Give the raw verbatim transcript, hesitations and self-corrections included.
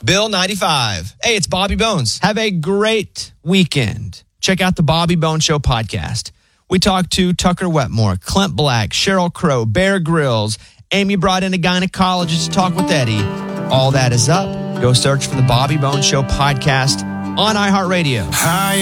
Bill ninety-five. Hey, it's Bobby Bones. Have a great weekend. Check out the Bobby Bones Show podcast. We talked to Tucker Wetmore, Clint Black, Sheryl Crow, Bear Grylls. Amy brought in a gynecologist to talk with Eddie. All that is up. Go search for the Bobby Bones Show podcast on iHeartRadio. Hi.